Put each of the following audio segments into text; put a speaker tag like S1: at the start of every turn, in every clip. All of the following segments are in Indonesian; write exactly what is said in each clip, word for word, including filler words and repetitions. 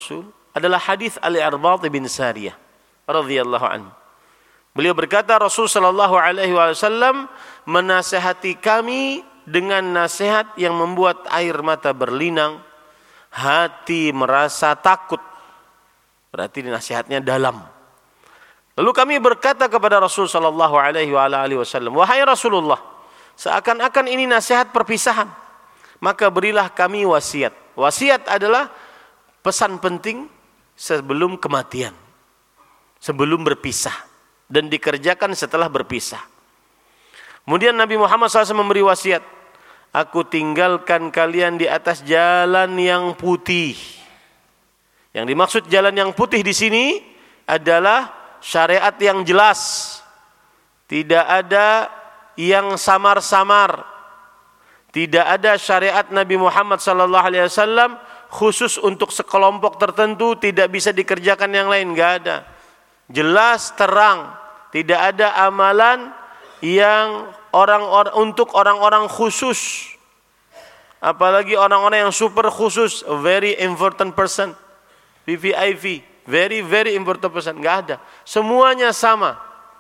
S1: adalah hadis Al-Irbad bin Sariyah radhiyallahu anhu. Beliau berkata, Rasul sallallahu alaihi wasallam menasihati kami dengan nasihat yang membuat air mata berlinang, hati merasa takut. Berarti nasihatnya dalam. Lalu kami berkata kepada Rasul sallallahu alaihi wasallam, wahai Rasulullah, seakan-akan ini nasihat perpisahan, maka berilah kami wasiat. Wasiat adalah pesan penting sebelum kematian, sebelum berpisah, dan dikerjakan setelah berpisah. Kemudian Nabi Muhammad shallallahu alaihi wasallam memberi wasiat, aku tinggalkan kalian di atas jalan yang putih. Yang dimaksud jalan yang putih di sini adalah syariat yang jelas, tidak ada yang samar-samar, tidak ada syariat Nabi Muhammad sallallahu alaihi wasallam khusus untuk sekelompok tertentu, tidak bisa dikerjakan yang lain, enggak ada. Jelas, terang, tidak ada amalan yang orang-orang untuk orang-orang khusus, apalagi orang-orang yang super khusus, very important person, V V I P, very very important person, enggak ada. Semuanya sama.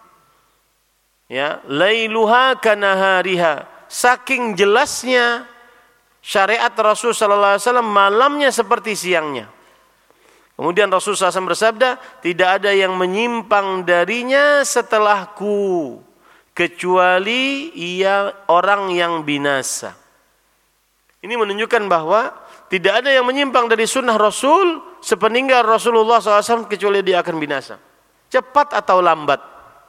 S1: Ya, lailuha kanahariha. Saking jelasnya syariat Rasul sallallahu alaihi wasallam, malamnya seperti siangnya. Kemudian Rasul sallallahu alaihi wasallam bersabda, tidak ada yang menyimpang darinya setelahku kecuali ia orang yang binasa. Ini menunjukkan bahwa tidak ada yang menyimpang dari sunnah Rasul sepeninggal Rasulullah sallallahu alaihi wasallam kecuali dia akan binasa, cepat atau lambat.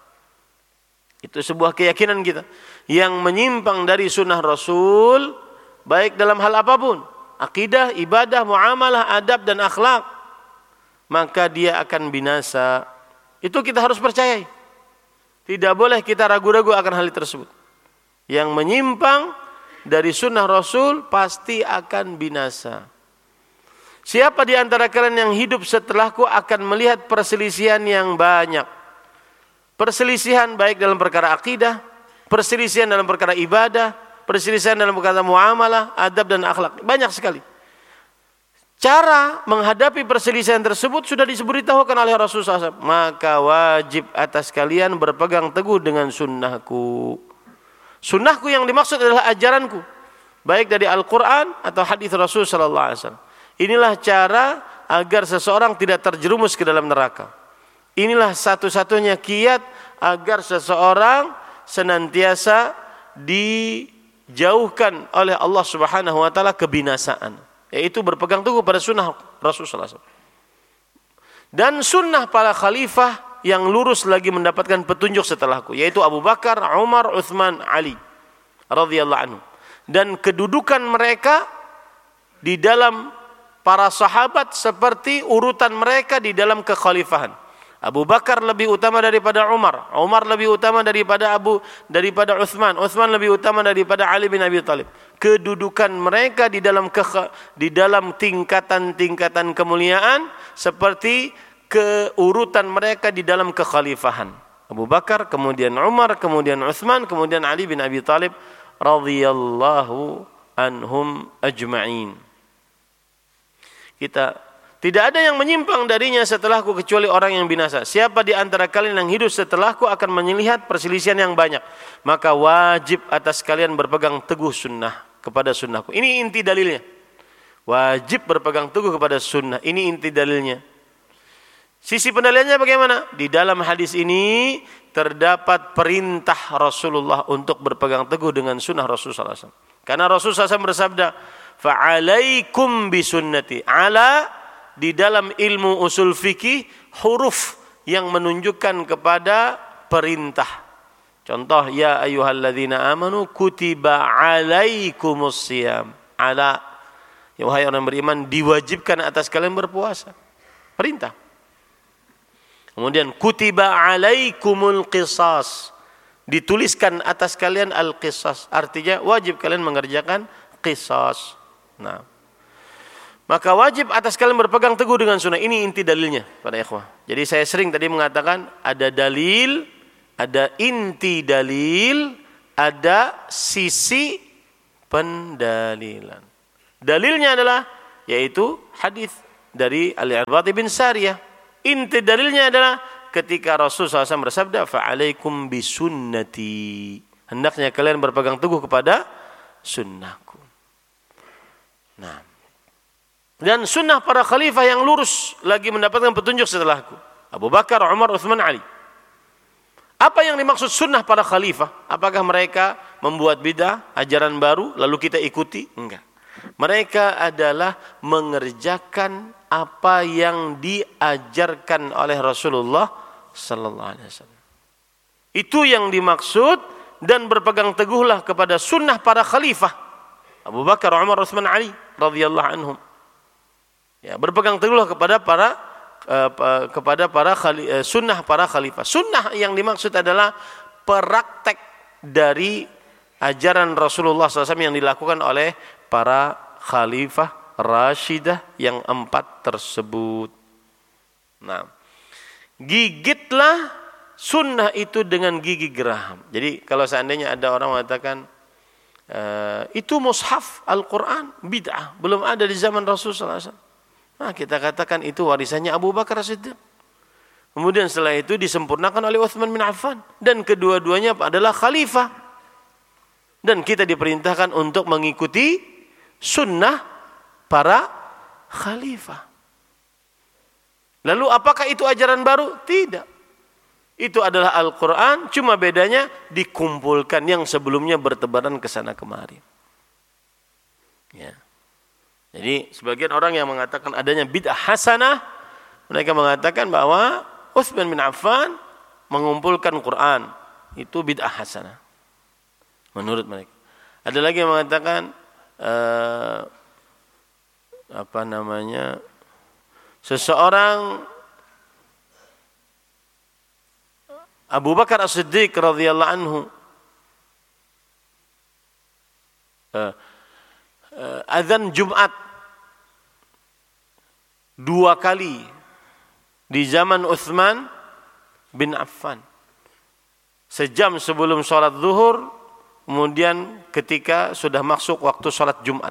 S1: Itu sebuah keyakinan kita. Yang menyimpang dari sunnah Rasul, baik dalam hal apapun, akidah, ibadah, muamalah, adab dan akhlak, maka dia akan binasa. Itu kita harus percayai. Tidak boleh kita ragu-ragu akan hal tersebut. Yang menyimpang dari sunnah Rasul pasti akan binasa. Siapa di antara kalian yang hidup setelahku akan melihat perselisihan yang banyak. Perselisihan baik dalam perkara akidah, perselisihan dalam perkara ibadah, perselisihan dalam perkara muamalah, adab dan akhlak. Banyak sekali. Cara menghadapi perselisihan tersebut sudah diberitahukan oleh Rasulullah shallallahu alaihi wasallam. Maka wajib atas kalian berpegang teguh dengan sunnahku. Sunnahku yang dimaksud adalah ajaranku, baik dari Al-Quran atau hadis Rasul sallallahu alaihi wasallam. Inilah cara agar seseorang tidak terjerumus ke dalam neraka. Inilah satu-satunya kiat agar seseorang senantiasa dijauhkan oleh Allah Subhanahu wa taala kebinasaan, yaitu berpegang teguh pada sunnah Rasul sallallahu alaihi wasallam. Dan sunnah para khalifah yang lurus lagi mendapatkan petunjuk setelahku, yaitu Abu Bakar, Umar, Utsman, Ali radhiyallahu anhu. Dan kedudukan mereka di dalam para sahabat seperti urutan mereka di dalam kekhalifahan. Abu Bakar lebih utama daripada Umar, Umar lebih utama daripada Abu daripada Utsman, Utsman lebih utama daripada Ali bin Abi Thalib. Kedudukan mereka di dalam ke, di dalam tingkatan-tingkatan kemuliaan seperti keurutan mereka di dalam kekhalifahan. Abu Bakar, kemudian Umar, kemudian Utsman, kemudian Ali bin Abi Thalib radhiyallahu anhum ajma'in. Kita tidak ada yang menyimpang darinya setelahku kecuali orang yang binasa. Siapa di antara kalian yang hidup setelahku akan melihat perselisihan yang banyak, maka wajib atas kalian berpegang teguh sunnah kepada sunnahku. Ini inti dalilnya. Wajib berpegang teguh kepada sunnah. Ini inti dalilnya. Sisi pendalilannya bagaimana? Di dalam hadis ini terdapat perintah Rasulullah untuk berpegang teguh dengan sunnah Rasulullah sallallahu alaihi wasallam. Karena Rasulullah sallallahu alaihi wasallam bersabda, fa'alaikum bisunnati. Ala di dalam ilmu usul fikih huruf yang menunjukkan kepada perintah. Contoh, ya ayyuhalladzina amanu kutiba alaikumus shiyam. Ala, ya wahai orang beriman, diwajibkan atas kalian berpuasa. Perintah. Kemudian kutiba alaikumul qisas. Dituliskan atas kalian al-qisas. Artinya wajib kalian mengerjakan qisas. Nah, maka wajib atas kalian berpegang teguh dengan sunnah. Ini inti dalilnya pada ikhwah. Jadi saya sering tadi mengatakan ada dalil, ada inti dalil, ada sisi pendalilan. Dalilnya adalah yaitu hadis dari Al-Irbad bin Sariyah. Inti dalilnya adalah ketika Rasulullah shallallahu alaihi wasallam bersabda, fa'alaikum bisunnati. Hendaknya kalian berpegang teguh kepada sunnahku. Nah, dan sunnah para khalifah yang lurus lagi mendapatkan petunjuk setelahku. Abu Bakar, Umar, Utsman, Ali. Apa yang dimaksud sunnah para khalifah? Apakah mereka membuat bid'ah, ajaran baru, lalu kita ikuti? Enggak. Mereka adalah mengerjakan apa yang diajarkan oleh Rasulullah sallallahu alaihi wasallam. Itu yang dimaksud, dan berpegang teguhlah kepada sunnah para khalifah Abu Bakar, Umar, Utsman, Ali radhiyallahu anhum. Ya, berpegang teguhlah kepada para uh, kepada para khali, uh, sunnah para khalifah. Sunnah yang dimaksud adalah praktek dari ajaran Rasulullah sallallahu alaihi wasallam yang dilakukan oleh para khalifah Rashidah yang empat tersebut. Nah, gigitlah sunnah itu dengan gigi geraham. Jadi kalau seandainya ada orang mengatakan e, itu mushaf Al-Quran bid'ah, belum ada di zaman Rasul sallallahu alaihi wasallam. Nah, kita katakan itu warisannya Abu Bakar As-Siddiq. Kemudian setelah itu disempurnakan oleh Utsman bin Affan, dan kedua-duanya adalah khalifah. Dan kita diperintahkan untuk mengikuti sunnah para khalifah. Lalu apakah itu ajaran baru? Tidak. Itu adalah Al-Quran, cuma bedanya dikumpulkan yang sebelumnya bertebaran ke sana kemari. Ya. Jadi sebagian orang yang mengatakan adanya bid'ah hasanah, mereka mengatakan bahwa Utsman bin Affan mengumpulkan Quran, itu bid'ah hasanah menurut mereka. Ada lagi yang mengatakan uh, apa namanya, seseorang Abu Bakar As-Siddiq radhiyallahu anhu uh, uh, azan Jumat dua kali di zaman Utsman bin Affan, sejam sebelum sholat zuhur, kemudian ketika sudah masuk waktu sholat Jumat.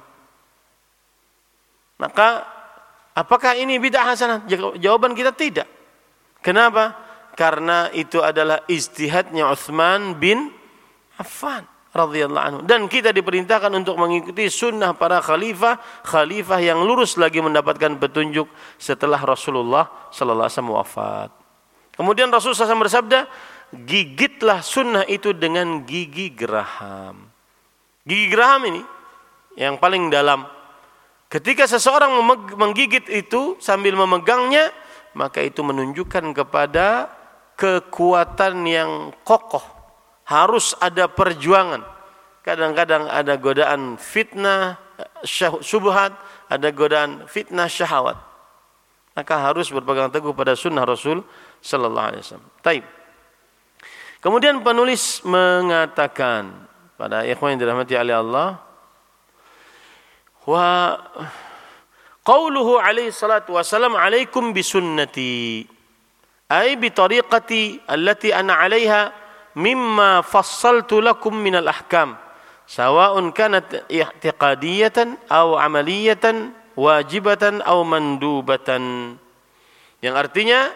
S1: Maka apakah ini bid'ah hasanah? Jawaban kita tidak. Kenapa? Karena itu adalah ijtihadnya Utsman bin Affan radhiyallahu anhu, dan kita diperintahkan untuk mengikuti sunnah para khalifah, khalifah yang lurus lagi mendapatkan petunjuk setelah Rasulullah sallallahu alaihi wasallam wafat. Kemudian Rasulullah sallallahu alaihi wasallam bersabda, gigitlah sunnah itu dengan gigi geraham. Gigi geraham ini yang paling dalam. Ketika seseorang menggigit itu sambil memegangnya, maka itu menunjukkan kepada kekuatan yang kokoh. Harus ada perjuangan. Kadang-kadang ada godaan fitnah syubhat, ada godaan fitnah syahwat. Maka harus berpegang teguh pada sunnah Rasul sallallahu alaihi wasallam. Taib. Kemudian penulis mengatakan, pada ikhwan yang dirahmati oleh Allah, wa qauluhu alaihi salatu wasallam alaikum bisunnati ay bi tariqati allati ana 'alaiha mimma fassaltu lakum minal ahkam sawa'un kanat i'tiqadiyatan aw amaliyatan wajibatan aw mandubatan, yang artinya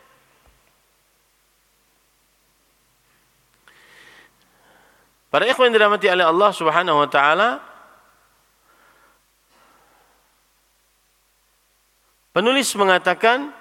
S1: para ikhwan yang dirahmati oleh Allah Subhanahu wa taala, penulis mengatakan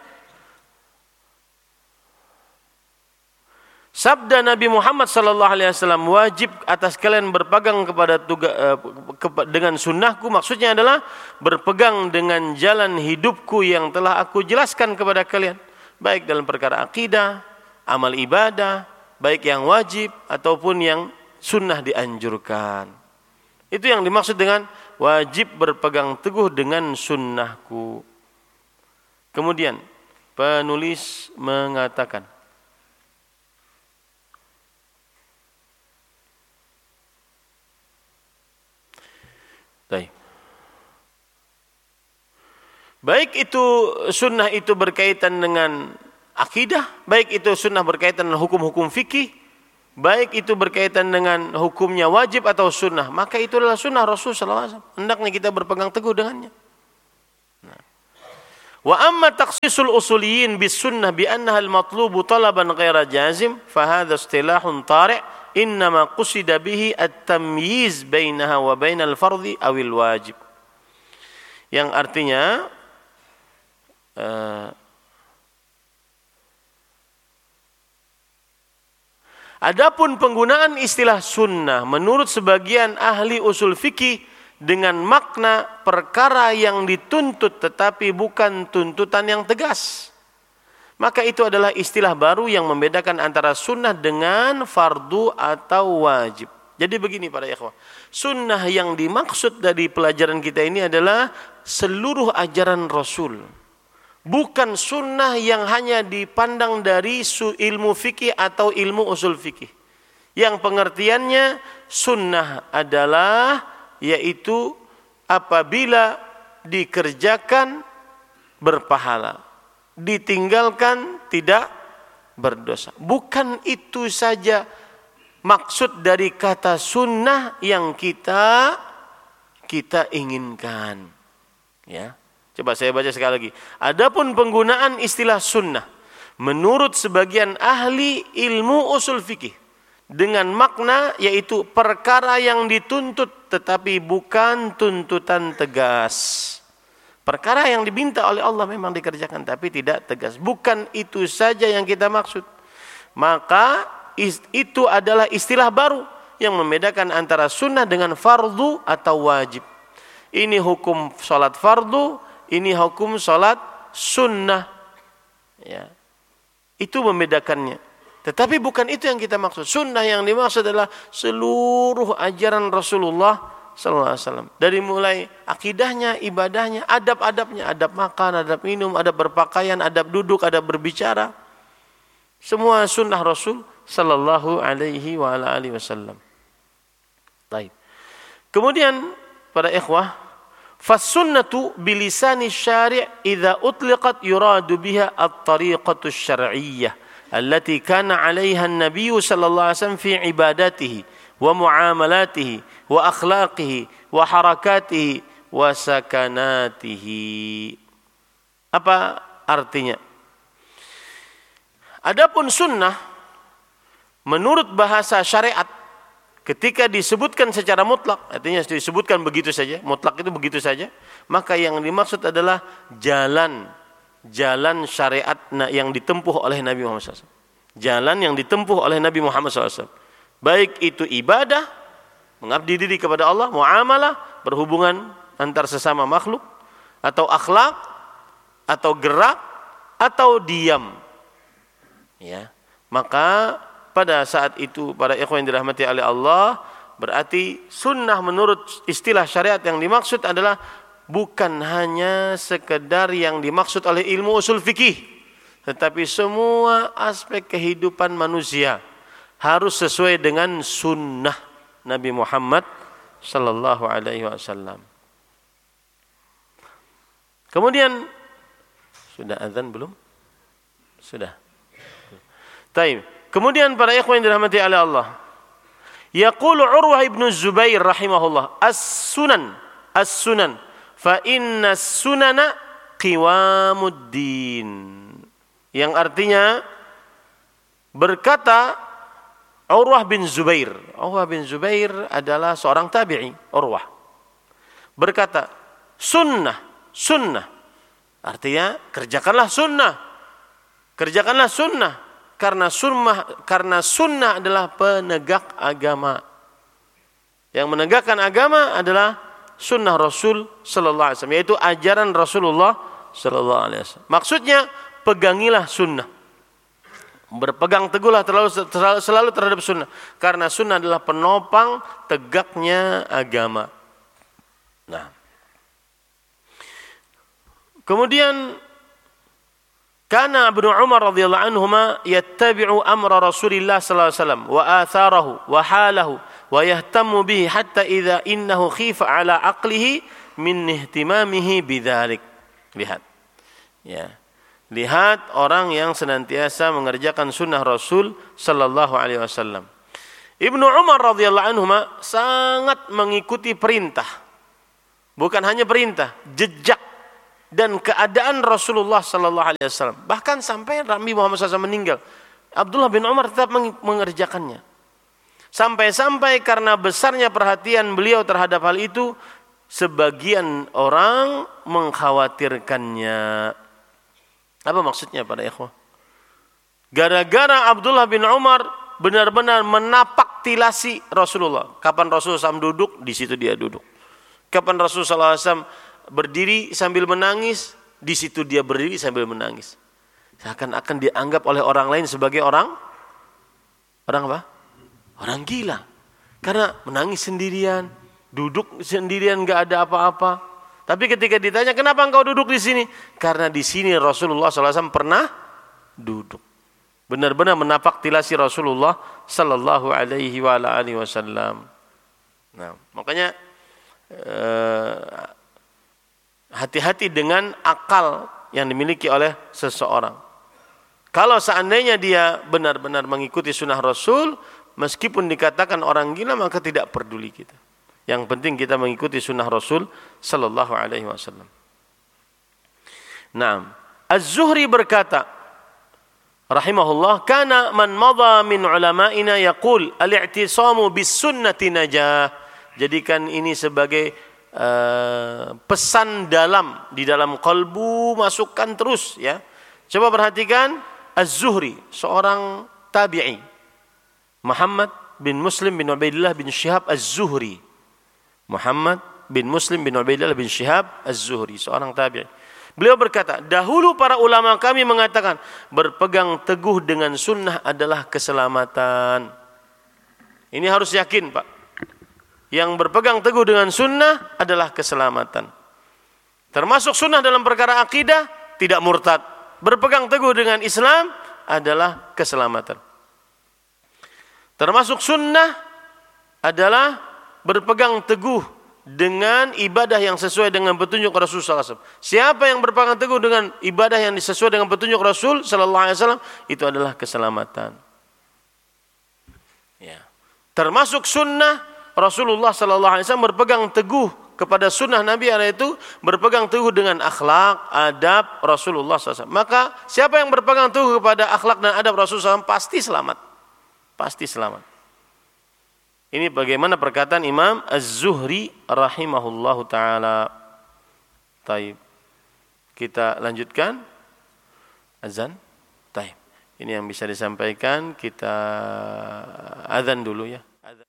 S1: sabda Nabi Muhammad sallallahu alaihi wasallam, wajib atas kalian berpegang kepada tuga, uh, ke, dengan sunnahku, maksudnya adalah berpegang dengan jalan hidupku yang telah aku jelaskan kepada kalian, baik dalam perkara akidah, amal ibadah, baik yang wajib ataupun yang sunnah dianjurkan. Itu yang dimaksud dengan wajib berpegang teguh dengan sunnahku. Kemudian penulis mengatakan, baik itu sunnah itu berkaitan dengan akidah, baik itu sunnah berkaitan dengan hukum-hukum fikih, baik itu berkaitan dengan hukumnya wajib atau sunnah, maka itu adalah sunnah Rasul sallallahu alaihi wasallam. Hendaknya kita berpegang teguh dengannya. Nah. Wa amma takhsisul usuliyin bis sunnah bi annaha al-matlubu talaban ghaira jazim fa hadha istilahun tari' innama qusida bihi at-tamyiz bainaha wa bainal fardhi awil wajib. Yang artinya uh, adapun penggunaan istilah sunnah menurut sebagian ahli usul fikih dengan makna perkara yang dituntut tetapi bukan tuntutan yang tegas, maka itu adalah istilah baru yang membedakan antara sunnah dengan fardu atau wajib. Jadi begini para ikhwah, sunnah yang dimaksud dari pelajaran kita ini adalah seluruh ajaran Rasul, bukan sunnah yang hanya dipandang dari ilmu fikih atau ilmu usul fikih, yang pengertiannya sunnah adalah yaitu apabila dikerjakan berpahala, ditinggalkan tidak berdosa. Bukan itu saja maksud dari kata sunnah yang kita kita inginkan. Ya, coba saya baca sekali lagi. Adapun penggunaan istilah sunnah menurut sebagian ahli ilmu usul fikih dengan makna yaitu perkara yang dituntut tetapi bukan tuntutan tegas. Perkara yang diminta oleh Allah memang dikerjakan tapi tidak tegas. Bukan itu saja yang kita maksud. Maka itu adalah istilah baru yang membedakan antara sunnah dengan fardu atau wajib. Ini hukum salat fardu, ini hukum salat sunnah. Ya. Itu membedakannya. Tetapi bukan itu yang kita maksud. Sunnah yang dimaksud adalah seluruh ajaran Rasulullah sallallahu alaihi wasallam. Dari mulai akidahnya, ibadahnya, adab-adabnya, adab makan, adab minum, adab berpakaian, adab duduk, adab berbicara. Semua sunnah Rasul sallallahu alaihi wa ala alihi wasallam. Baik. Kemudian para ikhwah, fas-sunnatu bilisani syari' idza utliqat yuradu biha at-tariqatu asy-syar'iyyah allati kana 'alaiha an-nabiy sallallahu alaihi wasallam fi ibadatihi wa muamalatihi wa akhlaqihi wa harakatihi wa sakanatihi. Apa artinya? Adapun sunnah menurut bahasa syariat ketika disebutkan secara mutlak, artinya disebutkan begitu saja, mutlak itu begitu saja, maka yang dimaksud adalah jalan jalan syariat yang ditempuh oleh Nabi Muhammad shallallahu alaihi wasallam. Jalan yang ditempuh oleh Nabi Muhammad shallallahu alaihi wasallam. Baik itu ibadah, mengabdi diri kepada Allah, muamalah, berhubungan antar sesama makhluk, atau akhlak, atau gerak, atau diam. Ya, maka pada saat itu para ikhwan yang dirahmati oleh Allah, berarti sunnah menurut istilah syariat yang dimaksud adalah bukan hanya sekedar yang dimaksud oleh ilmu usul fikih, tetapi semua aspek kehidupan manusia harus sesuai dengan sunnah Nabi Muhammad sallallahu alaihi wasallam. Kemudian sudah azan belum? Sudah. Taib. Kemudian para ikhwan yang dirahmati oleh Allah, yaqulu Urwah ibn Zubair rahimahullah, as-sunan as-sunan fa inna sunana qiwamuddin, yang artinya berkata Urwah bin Zubair. Urwah bin Zubair adalah seorang tabi'i. Urwah berkata, sunnah, sunnah artinya kerjakanlah sunnah, kerjakanlah sunnah, karena sunnah karena sunnah adalah penegak agama. Yang menegakkan agama adalah sunnah Rasul sallallahu alaihi wasallam, yaitu ajaran Rasulullah sallallahu alaihi wasallam. Maksudnya pegangilah sunnah, berpegang teguhlah terlalu, terlalu, selalu terhadap sunnah, karena sunnah adalah penopang tegaknya agama. Nah, kemudian kana Ibnu Umar radhiyallahu anhuma yattabi'u amra Rasulillah sallallahu alaihi wasallam wa atharahu wa halahu wa yahtammu bihi hatta idza innahu khifa ala aqlihi min ihtimamihi bidzalik. Lihat. Ya. Lihat orang yang senantiasa mengerjakan sunnah Rasul sallallahu alaihi wasallam. Ibnu Umar radhiyallahu anhuma sangat mengikuti perintah. Bukan hanya perintah, jejak dan keadaan Rasulullah sallallahu alaihi wasallam. Bahkan sampai Nabi Muhammad shallallahu alaihi wasallam meninggal, Abdullah bin Umar tetap mengerjakannya. Sampai-sampai karena besarnya perhatian beliau terhadap hal itu, sebagian orang mengkhawatirkannya. Apa maksudnya para ikhwah? Gara-gara Abdullah bin Umar benar-benar menapak tilasi Rasulullah. Kapan Rasulullah shallallahu alaihi wasallam duduk, di situ dia duduk. Kapan Rasulullah shallallahu alaihi wasallam berdiri sambil menangis, di situ dia berdiri sambil menangis. Seakan-akan dianggap oleh orang lain sebagai orang orang apa? Orang gila. Karena menangis sendirian, duduk sendirian, nggak ada apa-apa. Tapi ketika ditanya, kenapa engkau duduk di sini? Karena di sini Rasulullah shallallahu alaihi wasallam pernah duduk. Benar-benar menapak tilasi Rasulullah sallallahu alaihi wa alihi wasallam. Nah, makanya eh, hati-hati dengan akal yang dimiliki oleh seseorang. Kalau seandainya dia benar-benar mengikuti sunnah Rasul, meskipun dikatakan orang gila, maka tidak peduli kita. Yang penting kita mengikuti sunnah Rasul sallallahu alaihi wasallam. Naam, Az-Zuhri berkata, rahimahullah, kana man madha min ulama'ina yaqul al-i'tisamu bis sunnati najah. Jadikan ini sebagai uh, pesan dalam di dalam kalbu, masukkan terus ya. Coba perhatikan Az-Zuhri, seorang tabi'i, Muhammad bin Muslim bin Ubaidillah bin Syihab Az-Zuhri. Muhammad bin Muslim bin Ubaidillah bin Syihab Az-Zuhri, seorang tabi'i. Beliau berkata, dahulu para ulama kami mengatakan berpegang teguh dengan sunnah adalah keselamatan. Ini harus yakin, Pak. Yang berpegang teguh dengan sunnah adalah keselamatan. Termasuk sunnah dalam perkara akidah, tidak murtad. Berpegang teguh dengan Islam adalah keselamatan. Termasuk sunnah adalah berpegang teguh dengan ibadah yang sesuai dengan petunjuk Rasul sallallahu alaihi wasallam. Siapa yang berpegang teguh dengan ibadah yang sesuai dengan petunjuk Rasul sallallahu alaihi wasallam, itu adalah keselamatan. Ya. Termasuk sunnah Rasulullah sallallahu alaihi wasallam berpegang teguh kepada sunnah Nabi, yaitu berpegang teguh dengan akhlak, adab Rasulullah sallallahu alaihi wasallam. Maka siapa yang berpegang teguh kepada akhlak dan adab Rasulullah sallallahu alaihi wasallam pasti selamat. Pasti selamat. Ini bagaimana perkataan Imam Az-Zuhri rahimahullahu ta'ala. Taib. Kita lanjutkan. Azan. Taib. Ini yang bisa disampaikan. Kita azan dulu ya. Azan.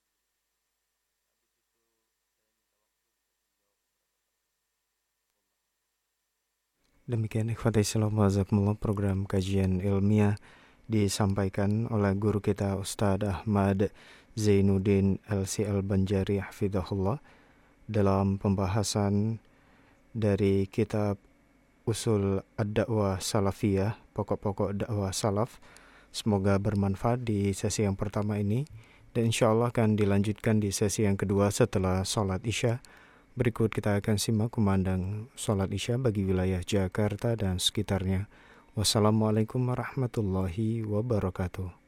S2: Demikian ikhwati Islam wa jazakumullah, program kajian ilmiah disampaikan oleh guru kita Ustaz Ahmad Zainuddin L C Al-Banjari hafizahullah dalam pembahasan dari kitab Usul Ad-Da'wah Salafiyah, pokok-pokok dakwah salaf. Semoga bermanfaat di sesi yang pertama ini, dan insyaallah akan dilanjutkan di sesi yang kedua setelah sholat isya. Berikut kita akan simak kumandang sholat isya bagi wilayah Jakarta dan sekitarnya. Wassalamualaikum warahmatullahi wabarakatuh.